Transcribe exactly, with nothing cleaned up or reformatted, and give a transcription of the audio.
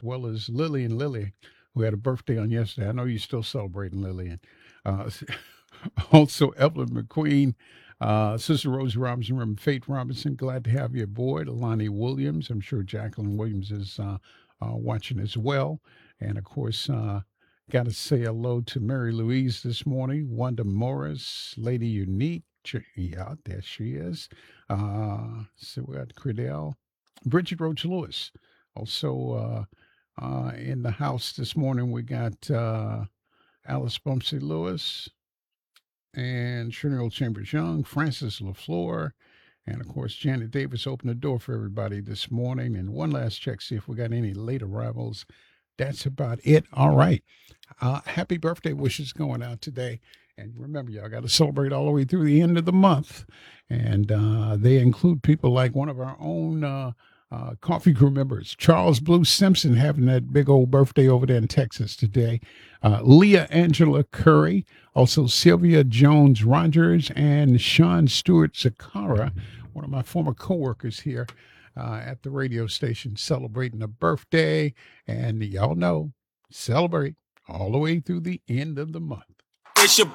as well as Lily and Lily, who had a birthday on yesterday. I know you're still celebrating, Lillian. Uh, also, Evelyn McQueen, uh, Sister Rose Robinson, Reverend Faith Robinson. Glad to have you aboard. Alani Williams. I'm sure Jacqueline Williams is uh, uh, watching as well. And of course, uh, got to say hello to Mary Louise this morning. Wanda Morris, Lady Unique. Ch- Yeah, there she is. Uh, so we got Credell. Bridget Roach Lewis. Also uh, uh, in the house this morning, we got uh, Alice Bumpsey Lewis and Chanel Chambers Young, Francis LaFleur, and of course, Janet Davis opened the door for everybody this morning. And one last check, see if we got any late arrivals. That's about it. All right. Uh, happy birthday wishes going out today. And remember, y'all got to celebrate all the way through the end of the month. And uh, they include people like one of our own uh, uh, coffee crew members, Charles Blue Simpson, having that big old birthday over there in Texas today. Uh, Leah Angela Curry, also Sylvia Jones Rogers, and Sean Stewart Zakara, one of my former coworkers here uh, at the radio station, celebrating a birthday. And y'all know, celebrate all the way through the end of the month. It's your